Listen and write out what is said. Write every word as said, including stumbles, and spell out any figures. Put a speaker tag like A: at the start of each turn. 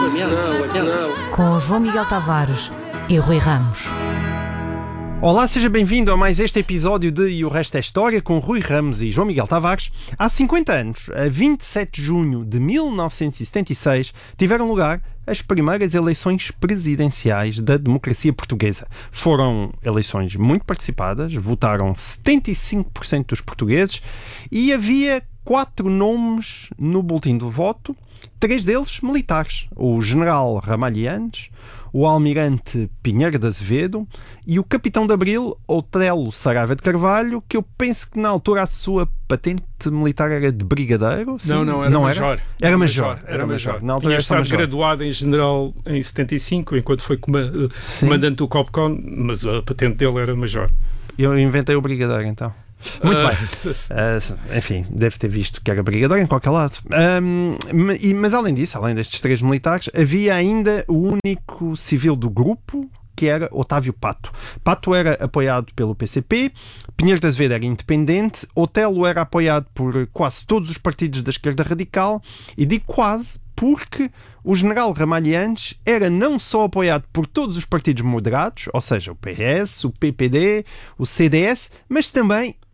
A: Com João Miguel Tavares e Rui Ramos.
B: Olá, seja bem-vindo a mais este episódio de E o Resto é História com Rui Ramos e João Miguel Tavares. Há cinquenta anos, a vinte e sete de junho de mil novecentos e setenta e seis, tiveram lugar as primeiras eleições presidenciais da democracia portuguesa. Foram eleições muito participadas, votaram setenta e cinco por cento dos portugueses e havia quatro nomes no boletim do voto, três deles militares: o general Ramalhianes, o almirante Pinheiro de Azevedo e o capitão de Abril, Otelo Saraiva de Carvalho, que eu penso que na altura a sua patente militar era de brigadeiro.
C: Sim? Não, não, era não major.
B: Era, era major.
C: Era, era major.
B: major. Na altura
C: tinha estado
B: major.
C: graduado em general em setenta e cinco, enquanto foi comandante do COPCON, mas a patente dele era major.
B: Eu inventei o brigadeiro, então. Muito uh... bem. Uh, enfim, deve ter visto que era brigadeiro em qualquer lado. Um, e, mas além disso, além destes três militares, havia ainda o único civil do grupo, que era Otávio Pato. Pato era apoiado pelo P C P, Pinheiro de Azevedo era independente, Otelo era apoiado por quase todos os partidos da esquerda radical, e digo quase porque o general Ramalhianes era não só apoiado por todos os partidos moderados, ou seja, o P S, o P P D, o C D S, mas também